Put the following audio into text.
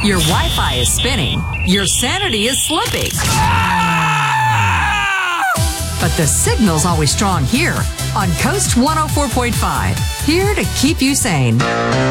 Your Wi-Fi is spinning. Your sanity is slipping. But the signal's always strong here on Coast 104.5. Here to keep you sane.